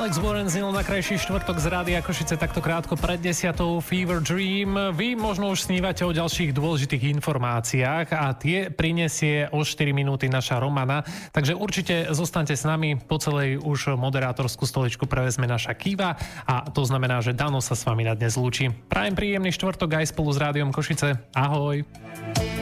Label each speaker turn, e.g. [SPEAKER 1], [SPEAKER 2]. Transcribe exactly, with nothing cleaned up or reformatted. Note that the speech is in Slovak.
[SPEAKER 1] Alex Warren znel na krajší štvrtok z Rádia Košice takto krátko pred desiatou Fever Dream. Vy možno už snívate o ďalších dôležitých informáciách a tie prinesie o štyri minúty naša Romana. Takže určite zostaňte s nami, po celej už moderátorskú stoličku prevezme naša Kiva a to znamená, že Dano sa s vami na dnes lúči. Prajem príjemný štvrtok aj spolu s Rádiom Košice. Ahoj.